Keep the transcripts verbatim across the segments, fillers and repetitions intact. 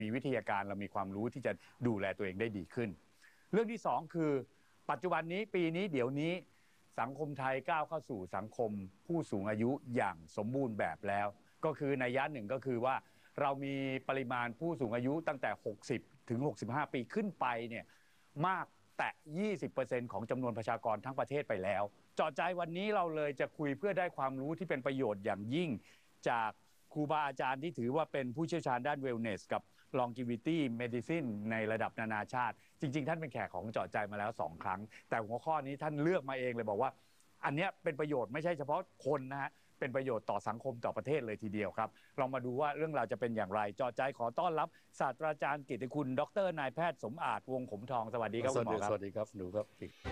มีวิทยาการเรามีความรู้ที่จะดูแลตัวเองได้ดีขึ้นเรื่องที่สองคือปัจจุบันนี้ปีนี้เดี๋ยวนี้สังคมไทยก้าวเข้าสู่สังคมผู้สูงอายุอย่างสมบูรณ์แบบแล้วก็คือนัยยะหนึ่งก็คือว่าเรามีปริมาณผู้สูงอายุตั้งแต่หกสิบถึงหกสิบห้าปีขึ้นไปเนี่ยมากแตะ ยี่สิบเปอร์เซ็นต์ ของจำนวนประชากรทั้งประเทศไปแล้วเจาะใจวันนี้เราเลยจะคุยเพื่อได้ความรู้ที่เป็นประโยชน์อย่างยิ่งจากครูบาอาจารย์ที่ถือว่าเป็นผู้เชี่ยวชาญด้าน wellness กับ longevity medicine ในระดับนานาชาติจริงๆท่านเป็นแขกของเจาะใจมาแล้วสองครั้งแต่หัวข้อนี้ท่านเลือกมาเองเลยบอกว่าอันนี้เป็นประโยชน์ไม่ใช่เฉพาะคนนะฮะเป็นประโยชน์ต่อสังคมต่อประเทศเลยทีเดียวครับลองมาดูว่าเรื่องราวจะเป็นอย่างไรเจาะใจขอต้อนรับศาสตราจารย์กิตติคุณดรนายแพทย์สมอาจวงศ์ขมทองสวัสดีครับคุณหมอครับสวัสดีครับหนูครับ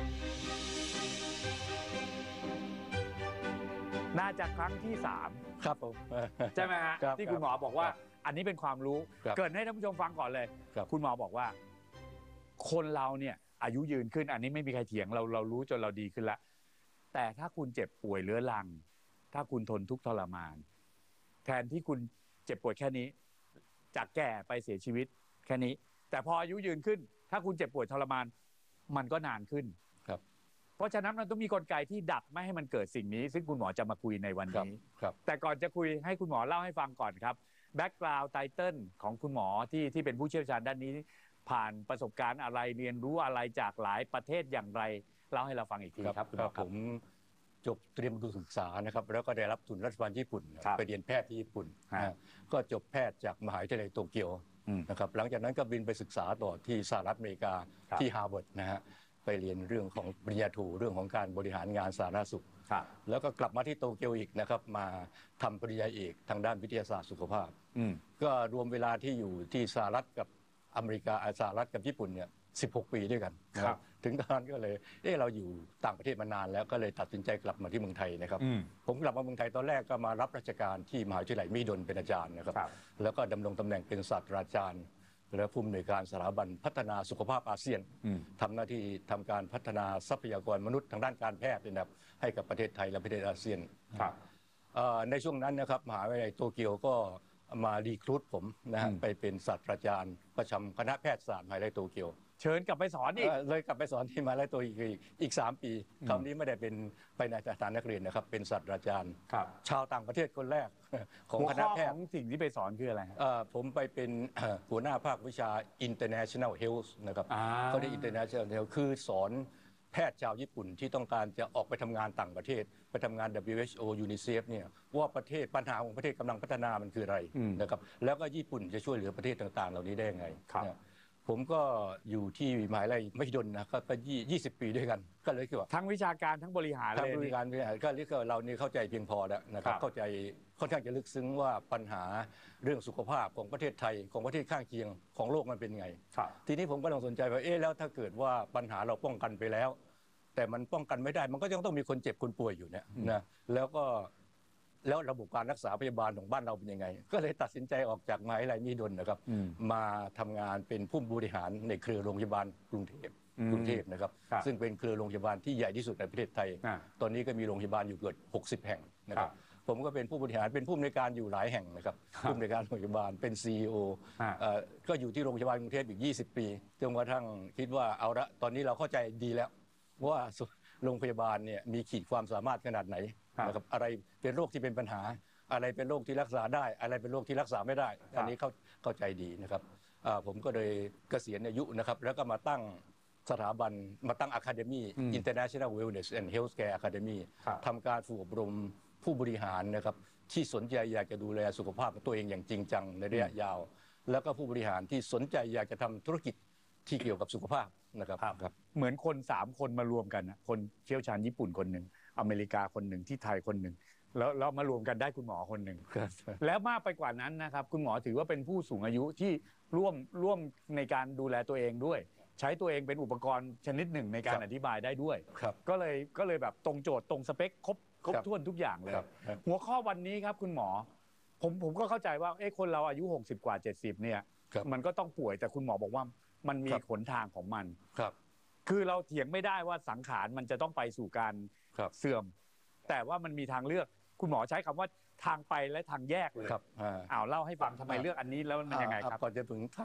น่าจะครั้งที่สามครับผมใช่ไหมฮะที่คุณหมอบอกว่าอันนี้เป็นความรู้เกิดให้ท่านผู้ชมฟังก่อนเลยคุณหมอบอกว่าคนเราเนี่ยอายุยืนขึ้นอันนี้ไม่มีใครเถียงเราเรารู้จนเราดีขึ้นแล้วแต่ถ้าคุณเจ็บป่วยเรื้อรังถ้าคุณทนทุกข์ทรมานแทนที่คุณเจ็บป่วยแค่นี้จากแก่ไปเสียชีวิตแค่นี้แต่พออายุยืนขึ้นถ้าคุณเจ็บป่วยทรมานมันก็นานขึ้นครับเพราะฉะนั้นมันต้องมีกลไกที่ดักไม่ให้มันเกิดสิ่งนี้ซึ่งคุณหมอจะมาคุยในวันนี้แต่ก่อนจะคุยให้คุณหมอเล่าให้ฟังก่อนครับแบ็กกราวด์ไตเติ้ลของคุณหมอที่ที่เป็นผู้เชี่ยวชาญด้านนี้ผ่านประสบการณ์อะไรเรียนรู้อะไรจากหลายประเทศอย่างไรเล่าให้เราฟังอีกทีครับคุณหมอครับผมจบเตรียมอุดมศึกษานะครับแล้วก็ได้รับทุนรัฐบาลญี่ปุ่นไปเรียนแพทย์ที่ญี่ปุ่นก็จบแพทย์จากมหาวิทยาลัยโตเกียวนะครับหลังจากนั้นก็บินไปศึกษาต่อที่สหรัฐอเมริกาที่ฮาร์วาร์ดนะฮะไปเรียนเรื่องของปริญญาโทเรื่องของการบริหารงานสาธารณสุขแล้วก็กลับมาที่โตเกียวอีกนะครับมาทำปริญญาเอกทางด้านวิทยาศาสตร์สุขภาพก็รวมเวลาที่อยู่ที่สหรัฐกับอเมริกาสหรัฐกับญี่ปุ่นเนี่ยสิบหกปีด้วยกันนะครับถึงตอนนั้นก็เลยเออเราอยู่ต่างประเทศมานานแล้วก็เลยตัดสินใจกลับมาที่เมืองไทยนะครับผมกลับมาเมืองไทยตอนแรกก็มารับราชการที่มหาวิทยาลัยมหิดลเป็นอาจารย์นะครับแล้วก็ดำรงตำแหน่งเป็นศาสตราจารย์และผู้อำนวยการสถาบันพัฒนาสุขภาพอาเซียนทำหน้าที่ทำการพัฒนาทรัพยากรมนุษย์ทางด้านการแพทย์นะครับให้กับประเทศไทยและประเทศอาเซียนในช่วงนั้นนะครับมหาวิทยาลัยโตเกียวก็มารีครูทผมนะฮะไปเป็นศาสตราจารย์ประจำคณะแพทยศาสตร์มหาวิทยาลัยโตเกียวเชิญกลับไปสอนอีกเลยกลับไปสอนที่มหาวิทยาลัยโตเกียวอีกสามปีคราวนี้ไม่ได้เป็นไปในสถานนักเรียนนะครับเป็นศาสตราจารย์ชาวต่างประเทศคนแรกของคณะแพทย์สิ่งที่ไปสอนคืออะไรผมไปเป็นหัวหน้าภาควิชา International Health นะครับเขาได้ International Health คือสอนแพทย์ชาวญี่ปุ่นที่ต้องการจะออกไปทำงานต่างประเทศไปทำงาน ดับเบิลยู เอช โอ ยูนิเซฟเนี่ยว่าประเทศปัญหาของประเทศกำลังพัฒนามันคืออะไรนะครับแล้วก็ญี่ปุ่นจะช่วยเหลือประเทศต่างๆเหล่านี้ได้ยังไงผมก็อยู่ที่มหาวิทยาลัยมหิดลนะก็ยี่สิบปีด้วยกันก็เลยคือว่าทั้งวิชาการทั้งบริหารทั้งบริการก็เรียกว่าเรานี่เข้าใจเพียงพอแล้วนะครับเข้าใจค่อนข้างจะลึกซึ้งว่าปัญหาเรื่องสุขภาพของประเทศไทยของประเทศข้างเคียงของโลกมันเป็นไงทีนี้ผมก็ต้องสนใจว่าเอ๊ะแล้วถ้าเกิดว่าปัญหาเราป้องกันไปแล้วแต่มันป้องกันไม่ได้มันก็ยังต้องมีคนเจ็บคนป่วยอยู่เนี่ยนะแล้วก็แล้วระบบการรักษาพยาบาลของบ้านเราเป็นยังไงก็เลยตัดสินใจออกจากมหาวิทยาลัยมหิดลนะครับมาทำงานเป็นผู้บริหารในเครือโรงพยาบาลกรุงเทพกรุงเทพนะครับซึ่งเป็นเครือโรงพยาบาลที่ใหญ่ที่สุดในประเทศไทยตอนนี้ก็มีโรงพยาบาลอยู่เกือบหกสิบแห่งนะครับผมก็เป็นผู้บริหารเป็นผู้อำนวยการอยู่หลายแห่งนะครับผู้อำนวยการโรงพยาบาลเป็น ซี อี โอ ก็อยู่ที่โรงพยาบาลกรุงเทพอีกยี่สิบปีจนกระทั่งคิดว่าเอาละตอนนี้เราเข้าใจดีแล้วว่าโรงพยาบาลเนี่ยมีขีดความสามารถขนาดไหนนะครับอะไรเป็นโรคที่เป็นปัญหาอะไรเป็นโรคที่รักษาได้อะไรเป็นโรคที่รักษาไม่ได้อันนี้เข้าเข้าใจดีนะครับผมก็เลยเกษียณอายุนะครับแล้วก็มาตั้งสถาบันมาตั้ง Academy International Wellness and Healthcare Academy ทำการฝึกอบรมผู้บริหารนะครับที่สนใจอยากจะดูแลสุขภาพตัวเองอย่างจริงจังในระยะยาวแล้วก็ผู้บริหารที่สนใจอยากจะทำธุรกิจที่เกี่ยวกับสุขภาพนะครับเหมือนคนสามคนมารวมกันนะคนเชี่ยวชาญญี่ปุ่นคนหนึ่งอเมริกาคนหนึ่งที่ไทยคนหนึ่งแล้วเรามารวมกันได้คุณหมอคนหนึ่งแล้วมากไปกว่านั้นนะครับคุณหมอถือว่าเป็นผู้สูงอายุที่ร่วมร่วมในการดูแลตัวเองด้วยใช้ตัวเองเป็นอุปกรณ์ชนิดหนึ่งในการอธิบายได้ด้วยก็เลยก็เลยแบบตรงโจทย์ตรงสเปคครบครบถ้วนทุกอย่างเลยหัวข้อวันนี้ครับคุณหมอผมผมก็เข้าใจว่าเอ้คนเราอายุหกสิบกว่าเจ็ดสิบเนี่ยมันก็ต้องป่วยแต่คุณหมอบอกว่ามันมีหนทางของมันครับคือเราเถียงไม่ได้ว่าสังขารมันจะต้องไปสู่การเสื่อมแต่ว่ามันมีทางเลือกคุณหมอใช้คำว่าทางไปและทางแยกเลยครับอ้าวเล่าให้ฟังทำไมเลือกอันนี้แล้วมันยังไงครับก่อนจะถึง